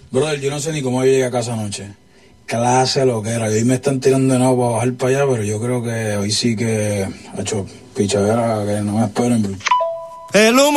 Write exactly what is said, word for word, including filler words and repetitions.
Brother, yo no sé ni cómo yo llegué a casa anoche. Clase lo que era. Hoy me están tirando de nuevo para bajar para allá, pero yo creo que hoy sí que ha hecho pichadera que no me esperen. El humo